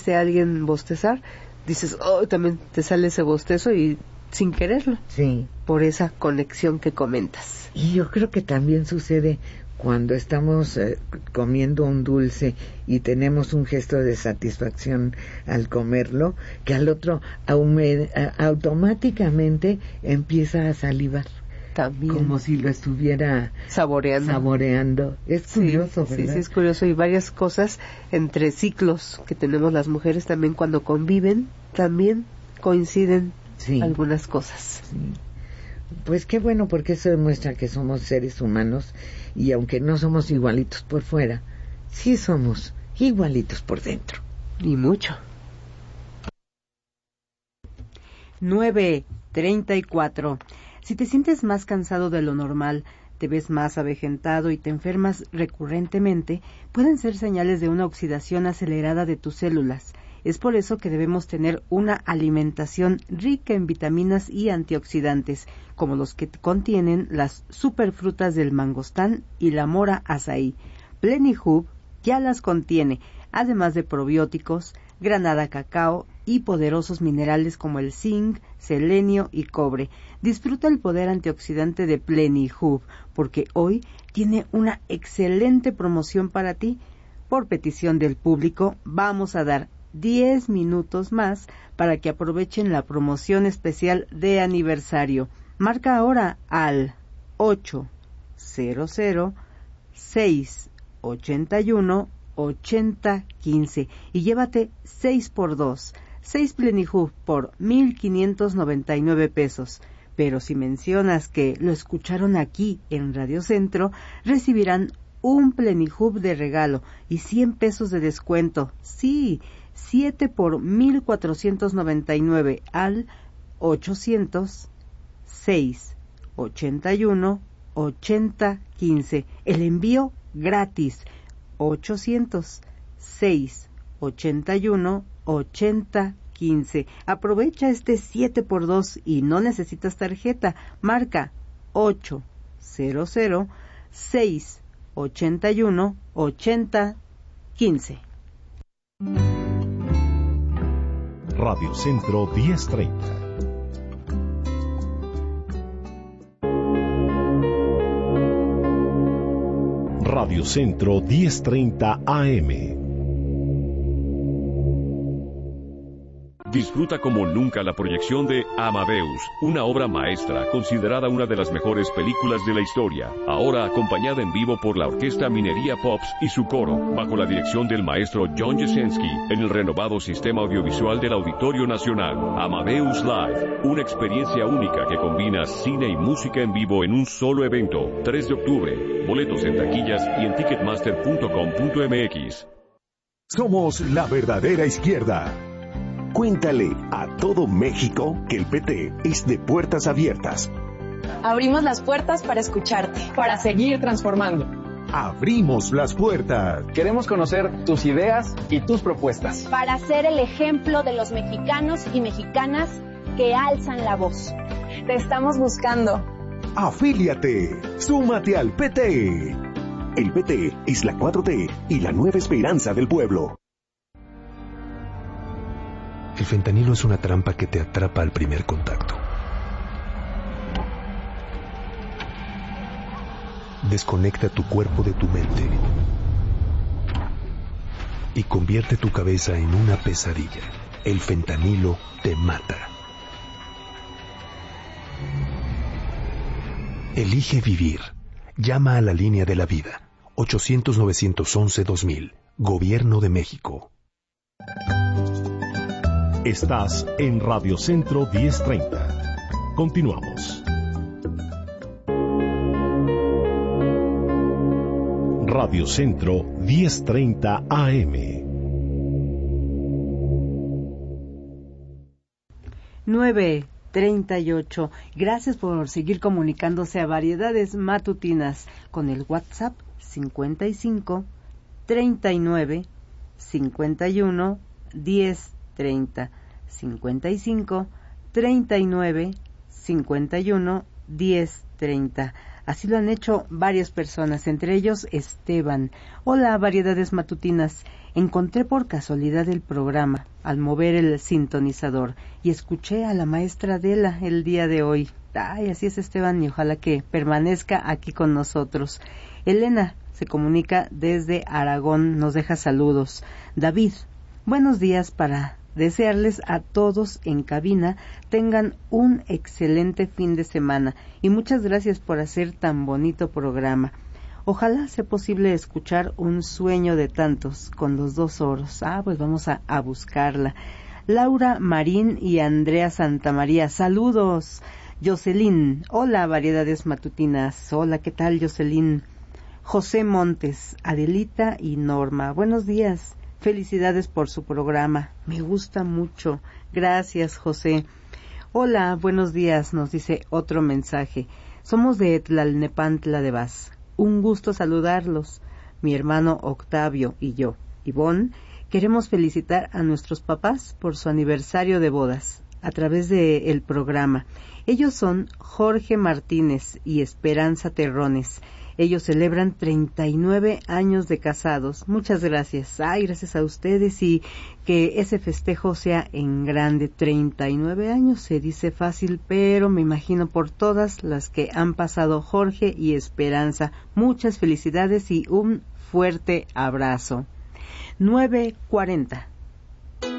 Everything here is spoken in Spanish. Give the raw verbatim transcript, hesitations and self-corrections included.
Si alguien bostezar, dices, oh, también te sale ese bostezo y sin quererlo. Sí. Por esa conexión que comentas. Y yo creo que también sucede cuando estamos eh, comiendo un dulce y tenemos un gesto de satisfacción al comerlo, que al otro aume- automáticamente empieza a salivar. También. Como si lo estuviera saboreando. saboreando. Es curioso, sí, ¿verdad? Sí, sí, es curioso. Y varias cosas entre ciclos que tenemos las mujeres también cuando conviven, también coinciden sí. algunas cosas. Sí. Pues qué bueno, porque eso demuestra que somos seres humanos y aunque no somos igualitos por fuera, sí somos igualitos por dentro. Y mucho. nueve treinta y cuatro. Si te sientes más cansado de lo normal, te ves más avejentado y te enfermas recurrentemente, pueden ser señales de una oxidación acelerada de tus células. Es por eso que debemos tener una alimentación rica en vitaminas y antioxidantes, como los que contienen las superfrutas del mangostán y la mora azaí. Plenihub ya las contiene, además de probióticos, granada cacao y poderosos minerales como el zinc, selenio y cobre. Disfruta el poder antioxidante de Plenihub, porque hoy tiene una excelente promoción para ti. Por petición del público, vamos a dar diez minutos más para que aprovechen la promoción especial de aniversario. Marca ahora al ocho cero cero seis ocho uno ocho cero uno cinco y llévate seis por dos, seis Plenihub por mil quinientos noventa y nueve pesos. Pero si mencionas que lo escucharon aquí en Radio Centro, recibirán un Plenihub de regalo y cien pesos de descuento. Sí, siete por mil cuatrocientos noventa y nueve al ochocientos seis ocho uno ocho cero uno cinco. El envío gratis. ochocientos seis ocho uno ocho cero uno cinco. Aprovecha este siete por dos y no necesitas tarjeta. Marca ocho cero cero seis ocho uno ocho cero uno cinco. Radio Centro diez treinta. Radio Centro diez treinta A M. Disfruta como nunca la proyección de Amadeus, una obra maestra considerada una de las mejores películas de la historia, ahora acompañada en vivo por la Orquesta Minería Pops y su coro, bajo la dirección del maestro John Jasinski, en el renovado sistema audiovisual del Auditorio Nacional. Amadeus Live, una experiencia única que combina cine y música en vivo en un solo evento. tres de octubre, boletos en taquillas y en ticketmaster punto com punto m x. Somos la verdadera izquierda. Cuéntale a todo México que el P T es de puertas abiertas. Abrimos las puertas para escucharte, para seguir transformando. Abrimos las puertas. Queremos conocer tus ideas y tus propuestas. Para ser el ejemplo de los mexicanos y mexicanas que alzan la voz. Te estamos buscando. Afíliate. Súmate al P T. El P T es la cuatro T y la nueva esperanza del pueblo. El fentanilo es una trampa que te atrapa al primer contacto. Desconecta tu cuerpo de tu mente y convierte tu cabeza en una pesadilla. El fentanilo te mata. Elige vivir. Llama a la línea de la vida. ochocientos nueve once dos mil. Gobierno de México. Estás en Radio Centro diez treinta. Continuamos. Radio Centro diez treinta A M. nueve treinta y ocho. Gracias por seguir comunicándose a Variedades Matutinas con el WhatsApp cincuenta y cinco treinta y nueve cincuenta y uno diez treinta, cincuenta y cinco treinta y nueve cincuenta y uno diez treinta. Así lo han hecho varias personas, entre ellos Esteban. Hola, Variedades Matutinas. Encontré por casualidad el programa al mover el sintonizador y escuché a la maestra Adela el día de hoy. Ay, así es, Esteban, y ojalá que permanezca aquí con nosotros. Elena se comunica desde Aragón, nos deja saludos. David, buenos días para desearles a todos en cabina tengan un excelente fin de semana y muchas gracias por hacer tan bonito programa. Ojalá sea posible escuchar Un sueño de tantos con los dos oros. Ah, pues vamos a, a buscarla. Laura Marín y Andrea Santamaría, saludos. Jocelyn, hola, Variedades Matutinas. Hola, ¿qué tal, Jocelyn? José Montes, Adelita y Norma, buenos días. Felicidades por su programa, me gusta mucho. Gracias, José. Hola, buenos días, nos dice otro mensaje. Somos de Tlalnepantla de Vaz. Un gusto saludarlos. Mi hermano Octavio y yo, Ivonne, queremos felicitar a nuestros papás por su aniversario de bodas a través de el programa. Ellos son Jorge Martínez y Esperanza Terrones. Ellos celebran treinta y nueve años de casados. Muchas gracias. Ay, gracias a ustedes y que ese festejo sea en grande. treinta y nueve años se dice fácil, pero me imagino por todas las que han pasado Jorge y Esperanza. Muchas felicidades y un fuerte abrazo. nueve cuarenta.